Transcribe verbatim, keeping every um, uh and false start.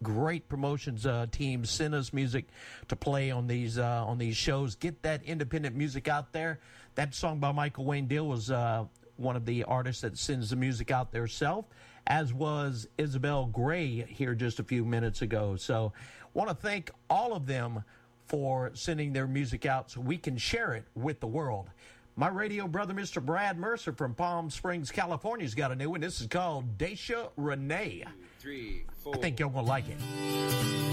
great promotions uh, teams send us music to play on these uh, on these shows. Get that independent music out there. That song by Michael Wayne Deal was uh, one of the artists that sends the music out there herself, as was Isabel Gray here just a few minutes ago. So want to thank all of them for sending their music out so we can share it with the world. My radio brother, Mister Brad Mercer from Palm Springs, California, has got a new one. This is called Daisha Renee. Two, three, four. I think you're going to like it.